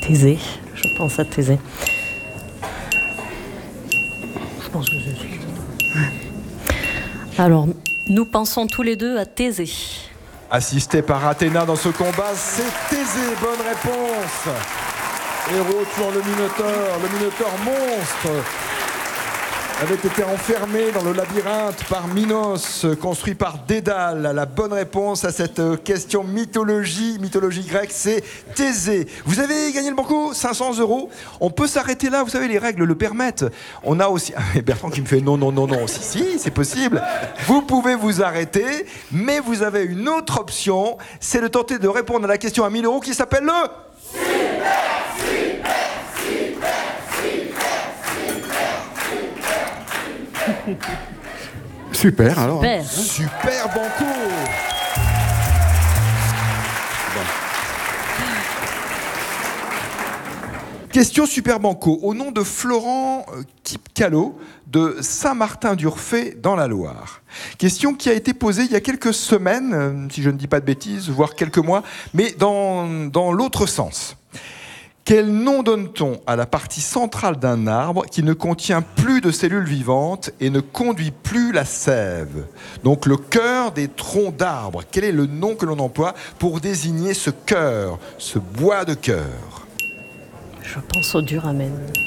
Thésée, je pense à Thésée. Je pense que c'est celui-là. Alors, nous pensons tous les deux à Thésée. Assisté par Athéna dans ce combat, c'est Thésée. Bonne réponse. Héros tuant le Minotaure monstre, avait été enfermé dans le labyrinthe par Minos, construit par Dédale. La bonne réponse à cette question mythologie grecque, c'est Thésée. Vous avez gagné le banco, 500 €. On peut s'arrêter là, vous savez, les règles le permettent. On a aussi... Bertrand qui me fait non. Si, c'est possible. Vous pouvez vous arrêter, mais vous avez une autre option, c'est de tenter de répondre à la question à 1000 € qui s'appelle le... Super, alors. Super banco. Question super banco. Au nom de Florent Kipcalo de Saint-Martin-d'Urfé dans la Loire. Question qui a été posée il y a quelques semaines, si je ne dis pas de bêtises, voire quelques mois, mais dans l'autre sens. Quel nom donne-t-on à la partie centrale d'un arbre qui ne contient plus de cellules vivantes et ne conduit plus la sève? Donc le cœur des troncs d'arbres. Quel est le nom que l'on emploie pour désigner ce cœur, ce bois de cœur? Je pense au duramen.